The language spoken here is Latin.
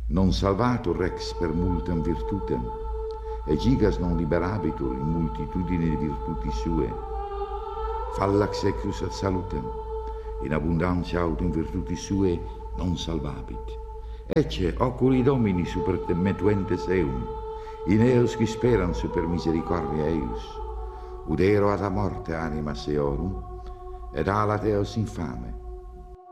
Non salvatur rex per multam virtutem, e gigas non liberabitur in multitudine di virtuti sue. Fallax ecus ad salutem, in abundantia aut in virtuti sue non salvabit. Ecce oculi Domini super te metuentes eum, in eos qui speran super misericordia eius. Udero ad a morte animas eorum, ed alat eos infame,